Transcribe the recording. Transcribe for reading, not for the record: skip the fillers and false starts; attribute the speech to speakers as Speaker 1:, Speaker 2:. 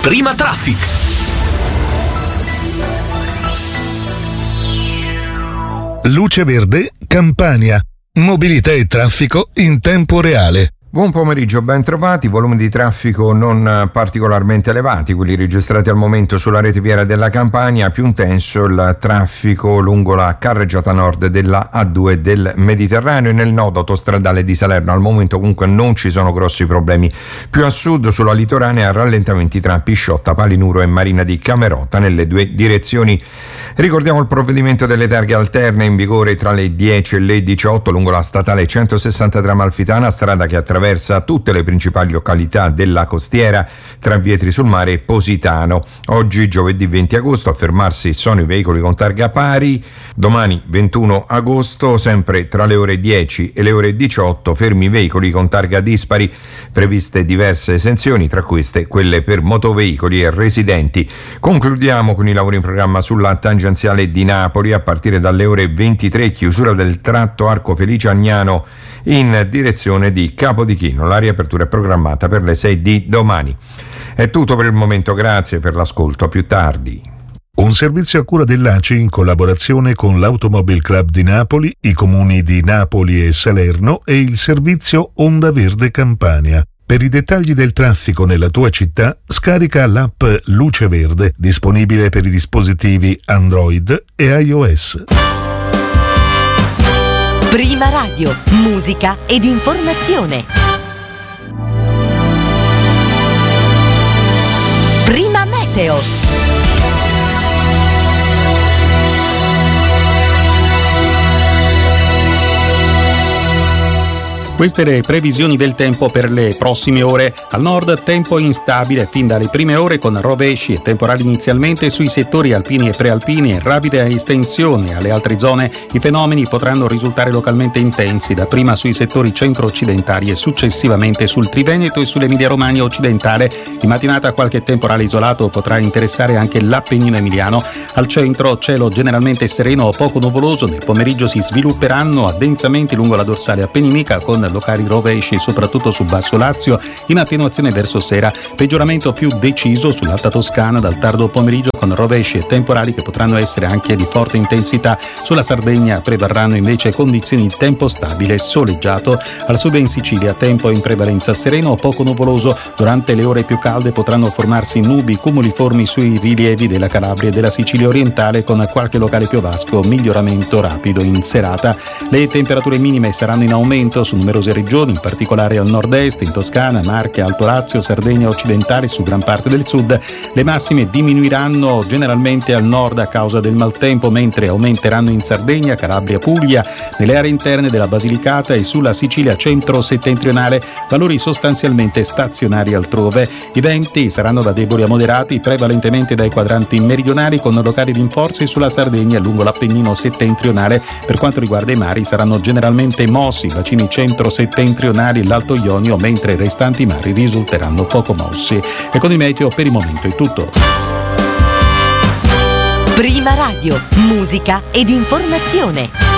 Speaker 1: Prima Traffic.
Speaker 2: Luce Verde, Campania. Mobilità e traffico in tempo reale.
Speaker 3: Buon pomeriggio, ben trovati. Volumi di traffico non particolarmente elevati, quelli registrati al momento sulla rete viaria della Campania. Più intenso il traffico lungo la carreggiata nord della A2 del Mediterraneo e nel nodo autostradale di Salerno. Al momento comunque non ci sono grossi problemi. Più a sud sulla litoranea rallentamenti tra Pisciotta, Palinuro e Marina di Camerota nelle due direzioni. Ricordiamo il provvedimento delle targhe alterne in vigore tra le 10 e le 18 lungo la statale 163 Amalfitana, strada che attraversa tutte le principali località della costiera tra Vietri sul Mare e Positano. Oggi, giovedì 20 agosto, a fermarsi sono i veicoli con targa pari. Domani, 21 agosto, sempre tra le ore 10 e le ore 18, fermi i veicoli con targa dispari. Previste diverse esenzioni, tra queste quelle per motoveicoli e residenti. Concludiamo con i lavori in programma sulla tangenziale di Napoli a partire dalle ore 23, chiusura del tratto Arco Felice Agnano in direzione di Capodichino. La riapertura è programmata per le 6 di domani. È tutto per il momento, grazie per l'ascolto, a più tardi.
Speaker 2: Un servizio a cura dell'ACI in collaborazione con l'Automobile Club di Napoli, i comuni di Napoli e Salerno e il servizio Onda Verde Campania. Per i dettagli del traffico nella tua città, scarica l'app Luce Verde, disponibile per i dispositivi Android e iOS.
Speaker 4: Prima Radio, musica ed informazione. Prima Meteo.
Speaker 5: Queste le previsioni del tempo per le prossime ore. Al nord tempo instabile fin dalle prime ore con rovesci e temporali inizialmente sui settori alpini e prealpini e rapida estensione alle altre zone. I fenomeni potranno risultare localmente intensi, dapprima sui settori centro-occidentali e successivamente sul Triveneto e sull'Emilia-Romagna occidentale. In mattinata qualche temporale isolato potrà interessare anche l'Appennino emiliano. Al centro cielo generalmente sereno o poco nuvoloso. Nel pomeriggio si svilupperanno addensamenti lungo la dorsale appenninica con locali rovesci soprattutto su Basso Lazio, in attenuazione verso sera, peggioramento più deciso sull'Alta Toscana dal tardo pomeriggio con rovesci e temporali che potranno essere anche di forte intensità. Sulla Sardegna prevarranno invece condizioni di tempo stabile e soleggiato. Al sud e in Sicilia tempo in prevalenza sereno o poco nuvoloso. Durante le ore più calde potranno formarsi nubi cumuliformi sui rilievi della Calabria e della Sicilia orientale con qualche locale piovasco, miglioramento rapido in serata. Le temperature minime saranno in aumento su numerose regioni, in particolare al nord-est, in Toscana, Marche, Alto Lazio, Sardegna occidentale, su gran parte del sud. Le massime diminuiranno generalmente al nord a causa del maltempo, mentre aumenteranno in Sardegna, Calabria, Puglia, nelle aree interne della Basilicata e sulla Sicilia centro-settentrionale, valori sostanzialmente stazionari altrove. I venti saranno da deboli a moderati, prevalentemente dai quadranti meridionali, con locali rinforzi sulla Sardegna lungo l'Appennino settentrionale. Per quanto riguarda i mari saranno generalmente mossi, bacini centro-settentrionali e l'Alto Ionio, mentre i restanti mari risulteranno poco mossi. E con il meteo per il momento è tutto.
Speaker 4: Prima Radio, musica ed informazione.